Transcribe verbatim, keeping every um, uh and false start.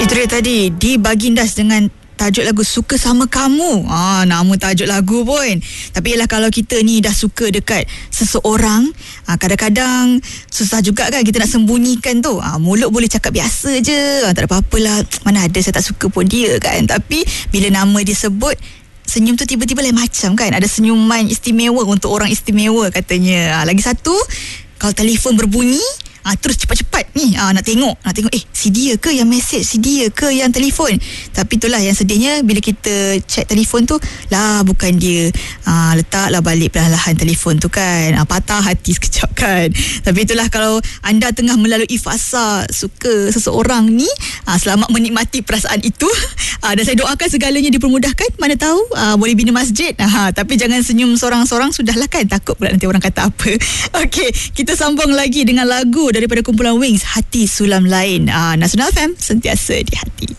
Itu dia tadi, Di Bagindas dengan tajuk lagu Suka Sama Kamu. Ah, nama tajuk lagu pun. Tapi ialah kalau kita ni dah suka dekat seseorang, ah, kadang-kadang susah juga kan kita nak sembunyikan tu. Ah, mulut boleh cakap biasa je, ah, tak ada apa-apalah, mana ada saya tak suka pun dia kan. Tapi bila nama dia sebut, senyum tu tiba-tiba lain macam kan. Ada senyuman istimewa untuk orang istimewa katanya. Ah, lagi satu, kalau telefon berbunyi, Ah, terus cepat-cepat ni ah, nak tengok nak tengok eh si dia ke yang mesej, si dia ke yang telefon. Tapi itulah yang sedihnya, bila kita check telefon tu, lah bukan dia. ah, Letaklah balik perlahan-lahan telefon tu kan. ah, Patah hati sekejap kan. Tapi itulah, kalau anda tengah melalui fasa suka seseorang ni, ah, selamat menikmati perasaan itu. ah, Dan saya doakan segalanya dipermudahkan. Mana tahu ah, boleh bina masjid. ah, Tapi jangan senyum sorang-sorang, sudahlah kan. Takut pula nanti orang kata apa. Okey, kita sambung lagi dengan lagu daripada kumpulan Wings, Hati Sulam Lain. Ah, Nasional F M, sentiasa di hati.